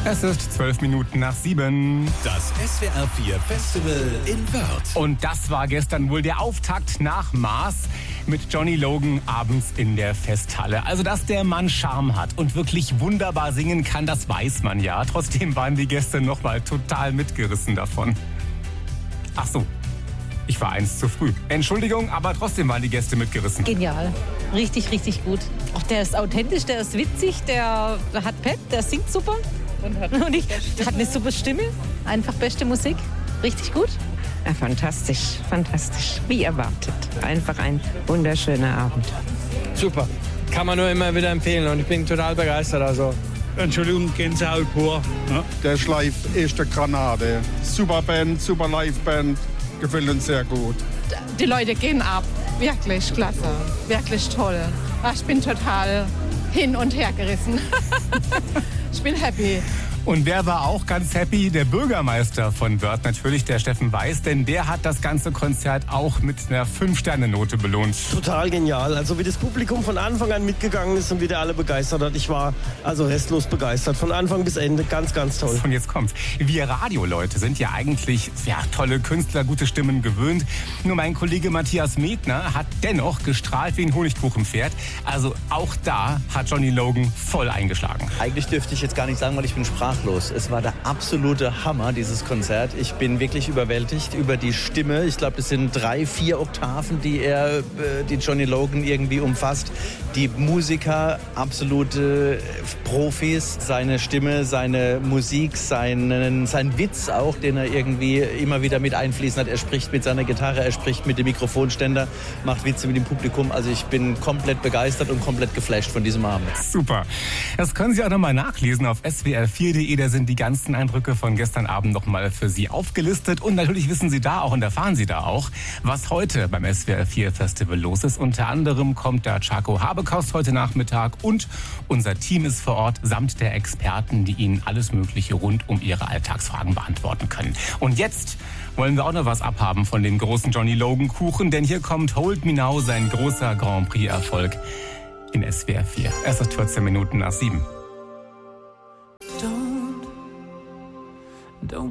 Es ist 12 Minuten nach 7. Das SWR 4 Festival in Wörth. Und das war gestern wohl der Auftakt nach Mars mit Johnny Logan abends in der Festhalle. Also, dass der Mann Charme hat und wirklich wunderbar singen kann, das weiß man ja. Trotzdem waren die Gäste nochmal total mitgerissen davon. Ach so, ich war eins zu früh. Entschuldigung, aber trotzdem waren die Gäste mitgerissen. Genial. Richtig, richtig gut. Auch der ist authentisch, der ist witzig, der hat Pep, der singt super. Und hat eine super Stimme. Einfach beste Musik. Richtig gut. Ja, fantastisch, fantastisch. Wie erwartet. Einfach ein wunderschöner Abend. Super. Kann man nur immer wieder empfehlen und ich bin total begeistert. Also. Entschuldigung, Gänsehaut pur. Ja. Der ist live echte Granate. Super Band, super Liveband. Gefällt uns sehr gut. Die Leute gehen ab. Wirklich klasse. Wirklich toll. Ich bin total hin und her gerissen. Ich bin happy. Und wer war auch ganz happy? Der Bürgermeister von Wörth, natürlich der Steffen Weiß, denn der hat das ganze Konzert auch mit einer 5-Sterne-Note belohnt. Total genial. Also wie das Publikum von Anfang an mitgegangen ist und wie der alle begeistert hat. Ich war also restlos begeistert. Von Anfang bis Ende. Ganz, ganz toll. Und jetzt kommt's. Wir Radioleute sind ja eigentlich tolle Künstler, gute Stimmen gewöhnt. Nur mein Kollege Matthias Medner hat dennoch gestrahlt wie ein Honigkuchenpferd. Also auch da hat Johnny Logan voll eingeschlagen. Eigentlich dürfte ich jetzt gar nicht sagen, weil ich bin sprachlos. Es war der absolute Hammer, dieses Konzert. Ich bin wirklich überwältigt über die Stimme. Ich glaube, das sind 3-4 Oktaven, die Johnny Logan irgendwie umfasst. Die Musiker, absolute Profis. Seine Stimme, seine Musik, sein Witz auch, den er irgendwie immer wieder mit einfließen hat. Er spricht mit seiner Gitarre, er spricht mit dem Mikrofonständer, macht Witze mit dem Publikum. Also ich bin komplett begeistert und komplett geflasht von diesem Abend. Super. Das können Sie auch nochmal nachlesen auf swr4.de. Da sind die ganzen Eindrücke von gestern Abend nochmal für Sie aufgelistet. Und natürlich wissen Sie da auch und erfahren Sie da auch, was heute beim SWR4 Festival los ist. Unter anderem kommt da Chaco Habekost heute Nachmittag und unser Team ist vor Ort samt der Experten, die Ihnen alles Mögliche rund um Ihre Alltagsfragen beantworten können. Und jetzt wollen wir auch noch was abhaben von dem großen Johnny Logan Kuchen, denn hier kommt Hold Me Now, sein großer Grand Prix Erfolg in SWR4. Es ist 14 Minuten nach 7.